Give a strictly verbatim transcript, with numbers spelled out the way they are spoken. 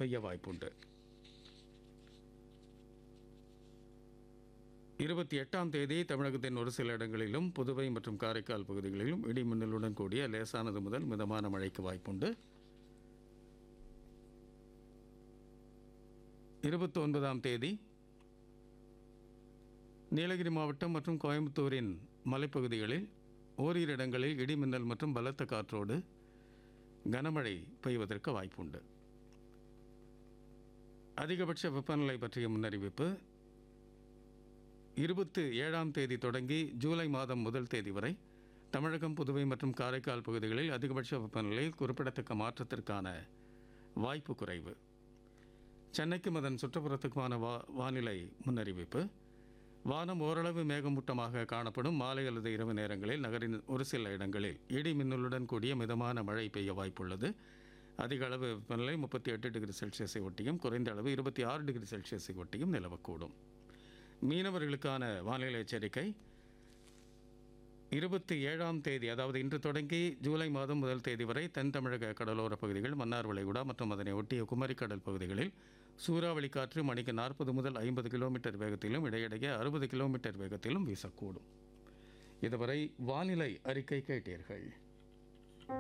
பெய்ய வாய்ப்புண்டு. இருபத்தி எட்டாம் தேதி தமிழகத்தின் ஒரு சில இடங்களிலும் புதுவை மற்றும் காரைக்கால் பகுதிகளிலும் இடி மின்னலுடன் கூடிய லேசானது முதல் மிதமான மழைக்கு வாய்ப்புண்டு. இருபத்தி ஒன்பதாம் தேதி நீலகிரி மாவட்டம் மற்றும் கோயம்புத்தூரின் மலைப்பகுதிகளில் ஓரிரு இடங்களில் இடி மின்னல் மற்றும் பலத்த காற்றோடு கனமழை பெய்வதற்கு வாய்ப்புண்டு. அதிகபட்ச வெப்பநிலை பற்றிய முன்னறிவிப்பு. இருபத்தி ஏழாம் தேதி தொடங்கி ஜூலை மாதம் முதல் தேதி வரை தமிழகம், புதுவை மற்றும் காரைக்கால் பகுதிகளில் அதிகபட்ச வெப்பநிலையில் குறிப்பிடத்தக்க மாற்றத்திற்கான வாய்ப்பு குறைவு. சென்னைக்கும் அதன் சுற்றுப்புறத்துக்குமான வா வானிலை முன்னறிவிப்பு. வானம் ஓரளவு மேகமூட்டமாக காணப்படும். மாலை அல்லது இரவு நேரங்களில் நகரின் ஒரு சில இடங்களில் இடி மின்னலுடன் கூடிய மிதமான மழை பெய்ய வாய்ப்புள்ளது. அதிக அளவு வெப்பநிலை முப்பத்தி எட்டு டிகிரி செல்சியஸை ஒட்டியும் குறைந்த அளவு இருபத்தி ஆறு டிகிரி செல்சியஸை ஒட்டியும் நிலவக்கூடும். மீனவர்களுக்கான வானிலை எச்சரிக்கை. இருபத்தி ஏழாம் தேதி அதாவது இன்று தொடங்கி ஜூலை மாதம் முதல் தேதி வரை தென் தமிழக கடலோர பகுதிகள், மன்னார் வளைகுடா மற்றும் அதனை ஒட்டிய குமரிக்கடல் பகுதிகளில் சூறாவளி காற்று மணிக்கு நாற்பது முதல் ஐம்பது கிலோமீட்டர் வேகத்திலும் இடையிடையே அறுபது கிலோமீட்டர் வேகத்திலும் வீசக்கூடும். இதுவரை வானிலை அறிக்கை கேட்டீர்கள்.